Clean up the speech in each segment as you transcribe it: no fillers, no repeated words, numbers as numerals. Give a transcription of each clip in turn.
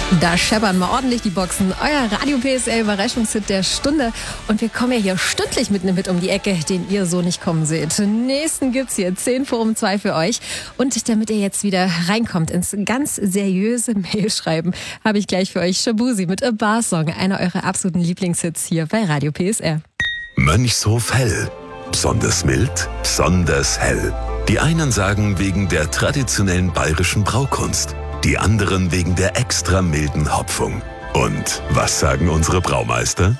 Da scheppern mal ordentlich die Boxen. Euer Radio PSR Überraschungshit der Stunde. Und wir kommen ja hier stündlich mit einem Hit um die Ecke, den ihr so nicht kommen seht. Nächsten gibt's hier 2 für euch. Und damit ihr jetzt wieder reinkommt ins ganz seriöse Mailschreiben, habe ich gleich für euch Shabuzi mit A Bar Song, einer eurer absoluten Lieblingshits hier bei Radio PSR. Mönchshof Hell. Besonders mild, besonders hell. Die einen sagen wegen der traditionellen bayerischen Braukunst. Die anderen wegen der extra milden Hopfung. Und was sagen unsere Braumeister?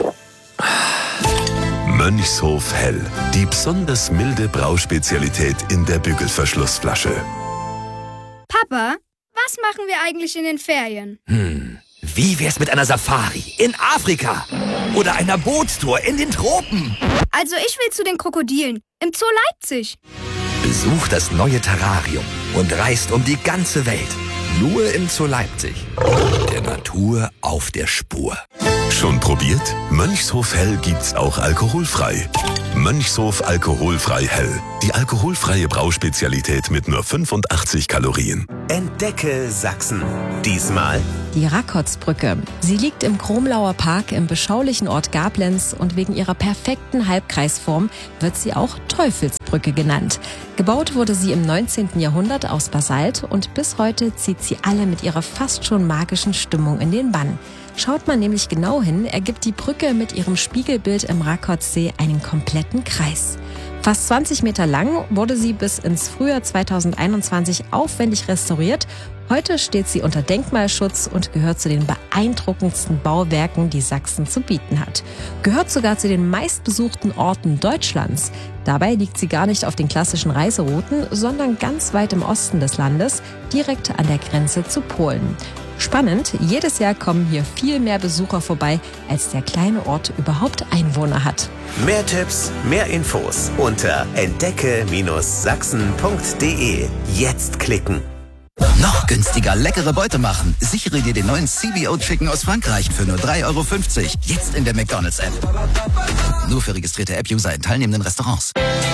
Mönchshof Hell. Die besonders milde Brauspezialität in der Bügelverschlussflasche. Papa, was machen wir eigentlich in den Ferien? Wie wär's mit einer Safari in Afrika? Oder einer Bootstour in den Tropen? Also ich will zu den Krokodilen im Zoo Leipzig. Besucht das neue Terrarium und reist um die ganze Welt. Nur im Zoo Leipzig. Der Natur auf der Spur. Schon probiert? Mönchshof Hell gibt's auch alkoholfrei. Mönchshof alkoholfrei Hell. Die alkoholfreie Brauspezialität mit nur 85 Kalorien. Entdecke Sachsen. Diesmal Die Rakotsbrücke. Sie liegt im Kromlauer Park im beschaulichen Ort Gablenz und wegen ihrer perfekten Halbkreisform wird sie auch Teufelsbrücke genannt. Gebaut wurde sie im 19. Jahrhundert aus Basalt und bis heute zieht sie alle mit ihrer fast schon magischen Stimmung in den Bann. Schaut man nämlich genau hin, ergibt die Brücke mit ihrem Spiegelbild im Rakotsee einen kompletten Kreis. Fast 20 Meter lang wurde sie bis ins Frühjahr 2021 aufwendig restauriert. Heute steht sie unter Denkmalschutz und gehört zu den beeindruckendsten Bauwerken, die Sachsen zu bieten hat. Gehört sogar zu den meistbesuchten Orten Deutschlands. Dabei liegt sie gar nicht auf den klassischen Reiserouten, sondern ganz weit im Osten des Landes, direkt an der Grenze zu Polen. Spannend, jedes Jahr kommen hier viel mehr Besucher vorbei, als der kleine Ort überhaupt Einwohner hat. mehr Tipps, mehr Infos unter entdecke-sachsen.de. Jetzt klicken. Noch günstiger leckere Beute machen. Sichere dir den neuen CBO Chicken aus Frankreich für nur 3,50 €. Jetzt in der McDonald's-App. Nur für registrierte App-User in teilnehmenden Restaurants.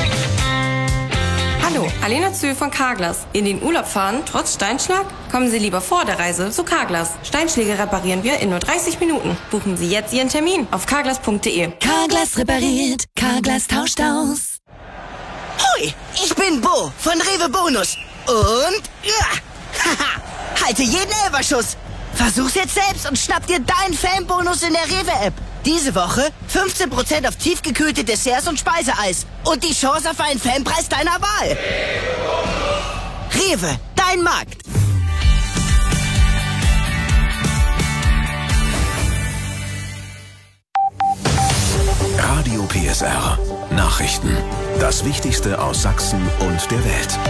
Hallo, Alena Zühl von Carglass. In den Urlaub fahren, trotz Steinschlag? Kommen Sie lieber vor der Reise zu Carglass. Steinschläge reparieren wir in nur 30 Minuten. Buchen Sie jetzt Ihren Termin auf carglass.de. Carglass repariert, Carglass tauscht aus. Hui, ich bin Bo von Rewe Bonus. Und haha, halte jeden Elferschuss. Versuch's jetzt selbst und schnapp dir deinen Fanbonus in der Rewe-App. Diese Woche 15% auf tiefgekühlte Desserts und Speiseeis. Und die Chance auf einen Fanpreis deiner Wahl. Rewe, dein Markt. Radio PSR. Nachrichten. Das Wichtigste aus Sachsen und der Welt.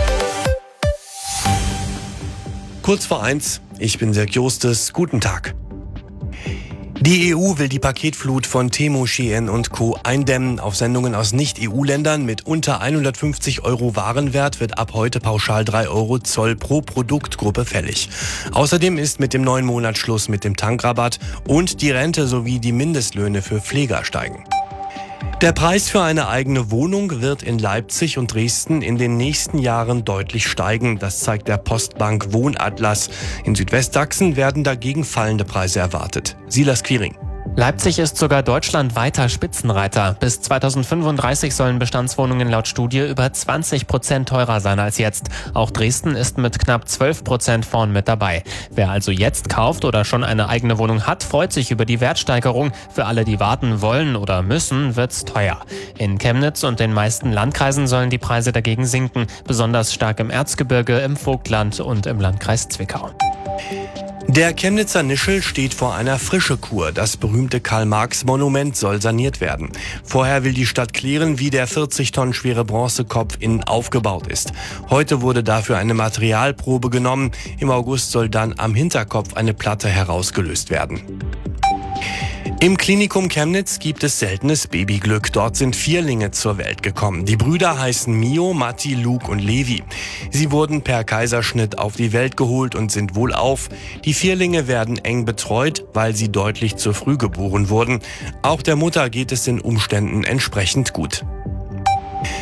Kurz vor 1, ich bin Serg Jostes, guten Tag. Die EU will die Paketflut von Temu, Shein und Co. eindämmen. Auf Sendungen aus Nicht-EU-Ländern mit unter 150 € Warenwert wird ab heute pauschal 3 € Zoll pro Produktgruppe fällig. Außerdem ist mit dem neuen Monat Schluss mit dem Tankrabatt und die Rente sowie die Mindestlöhne für Pfleger steigen. Der Preis für eine eigene Wohnung wird in Leipzig und Dresden in den nächsten Jahren deutlich steigen. Das zeigt der Postbank Wohnatlas. In Südwestsachsen werden dagegen fallende Preise erwartet. Silas Quiring. Leipzig ist sogar deutschlandweiter Spitzenreiter. Bis 2035 sollen Bestandswohnungen laut Studie über 20% teurer sein als jetzt. Auch Dresden ist mit knapp 12% vorn mit dabei. Wer also jetzt kauft oder schon eine eigene Wohnung hat, freut sich über die Wertsteigerung. Für alle, die warten wollen oder müssen, wird's teuer. In Chemnitz und den meisten Landkreisen sollen die Preise dagegen sinken. Besonders stark im Erzgebirge, im Vogtland und im Landkreis Zwickau. Der Chemnitzer Nischel steht vor einer Frischekur. Das berühmte Karl-Marx-Monument soll saniert werden. Vorher will die Stadt klären, wie der 40 Tonnen schwere Bronzekopf innen aufgebaut ist. Heute wurde dafür eine Materialprobe genommen. Im August soll dann am Hinterkopf eine Platte herausgelöst werden. Im Klinikum Chemnitz gibt es seltenes Babyglück. Dort sind Vierlinge zur Welt gekommen. Die Brüder heißen Mio, Matti, Luke und Levi. Sie wurden per Kaiserschnitt auf die Welt geholt und sind wohlauf. Die Vierlinge werden eng betreut, weil sie deutlich zu früh geboren wurden. Auch der Mutter geht es den Umständen entsprechend gut.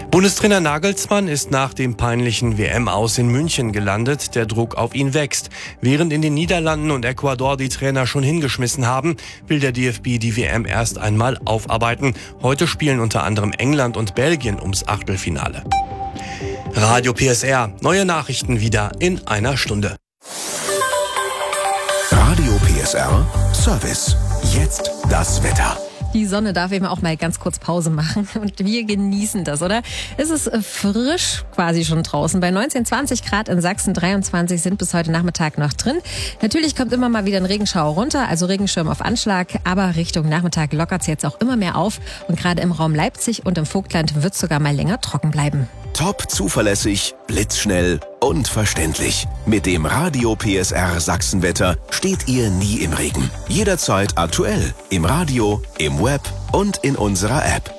Bundestrainer Nagelsmann ist nach dem peinlichen WM-Aus in München gelandet. Der Druck auf ihn wächst. Während in den Niederlanden und Ecuador die Trainer schon hingeschmissen haben, will der DFB die WM erst einmal aufarbeiten. Heute spielen unter anderem England und Belgien ums Achtelfinale. Radio PSR. Neue Nachrichten wieder in einer Stunde. Radio PSR Service. Jetzt das Wetter. Die Sonne darf eben auch mal ganz kurz Pause machen und wir genießen das, oder? Es ist frisch quasi schon draußen. Bei 19, 20 Grad in Sachsen, 23 sind bis heute Nachmittag noch drin. Natürlich kommt immer mal wieder ein Regenschauer runter, also Regenschirm auf Anschlag, aber Richtung Nachmittag lockert es jetzt auch immer mehr auf und gerade im Raum Leipzig und im Vogtland wird es sogar mal länger trocken bleiben. Top zuverlässig, blitzschnell und verständlich. Mit dem Radio PSR Sachsenwetter steht ihr nie im Regen. Jederzeit aktuell. Im Radio, im Web und in unserer App.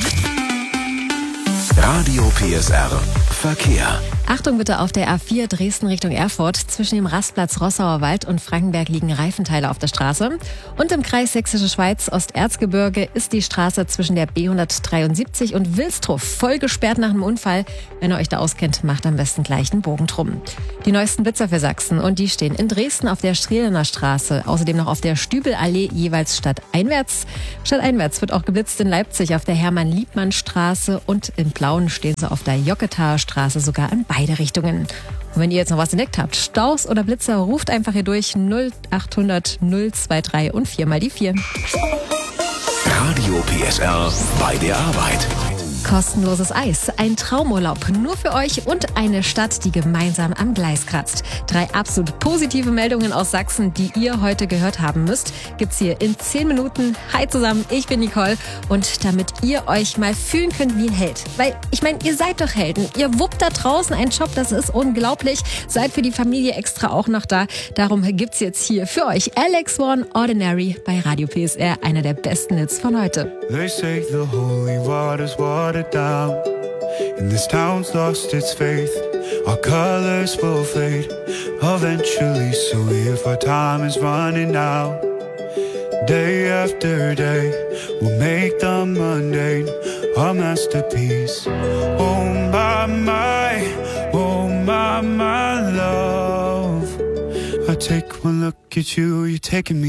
Radio PSR Verkehr. Achtung bitte auf der A4 Dresden Richtung Erfurt. Zwischen dem Rastplatz Rossauer Wald und Frankenberg liegen Reifenteile auf der Straße. Und im Kreis Sächsische Schweiz Osterzgebirge ist die Straße zwischen der B173 und Wilsdruff voll gesperrt nach einem Unfall. Wenn ihr euch da auskennt, macht am besten gleich einen Bogen drum. Die neuesten Blitzer für Sachsen und die stehen in Dresden auf der Strehlener Straße, außerdem noch auf der Stübelallee jeweils stadteinwärts. Stadteinwärts wird auch geblitzt in Leipzig auf der Hermann-Liebmann-Straße und in Plauen stehen sie auf der Jocketaer Straße sogar an beide Richtungen. Und wenn ihr jetzt noch was entdeckt habt, Staus oder Blitzer, ruft einfach hier durch 0800 023 und 4 mal die 4. Radio PSR bei der Arbeit. Kostenloses Eis, ein Traumurlaub nur für euch und eine Stadt, die gemeinsam am Gleis kratzt. 3 absolut positive Meldungen aus Sachsen, die ihr heute gehört haben müsst, gibt's hier in 10 Minuten. Hi zusammen, ich bin Nicole und damit ihr euch mal fühlen könnt wie ein Held. Weil, ich meine, ihr seid doch Helden. Ihr wuppt da draußen einen Job, das ist unglaublich. Seid für die Familie extra auch noch da. Darum gibt's jetzt hier für euch Alex One Ordinary bei Radio PSR, einer der besten Hits von heute. They say the holy water's watered down, and this town's lost its faith. Our colors will fade eventually, so if our time is running out, day after day we'll make the mundane our masterpiece. Oh my love, I take one look at you, you're taking me